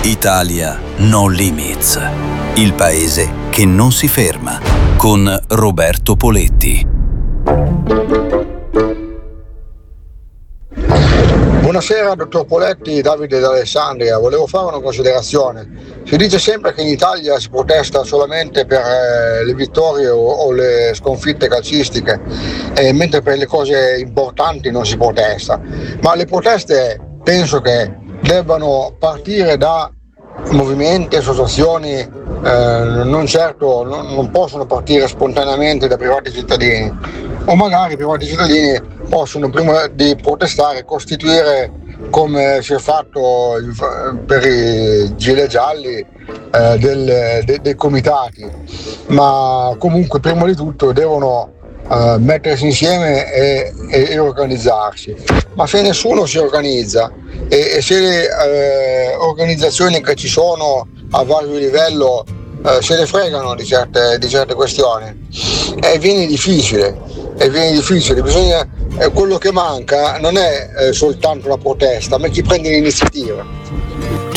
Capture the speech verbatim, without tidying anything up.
Italia No Limits, il paese che non si ferma, con Roberto Poletti. Buonasera dottor Poletti, Davide d'Alessandria. Volevo fare una considerazione. Si dice sempre che in Italia si protesta solamente per eh, le vittorie o, o le sconfitte calcistiche, eh, mentre per le cose importanti non si protesta. Ma le proteste penso che debbano partire da movimenti, associazioni, eh, non certo, non, non possono partire spontaneamente da privati cittadini, o magari i privati cittadini possono, prima di protestare, costituire, come si è fatto per i gilet gialli, eh, del, de, dei comitati, ma comunque prima di tutto devono eh, mettersi insieme e, e, e organizzarsi. Ma se nessuno si organizza e, e se le eh, organizzazioni che ci sono a vario livello eh, se ne fregano di certe, di certe questioni, e viene difficile, e viene difficile, bisogna, eh, quello che manca non è eh, soltanto la protesta, ma chi prende l'iniziativa.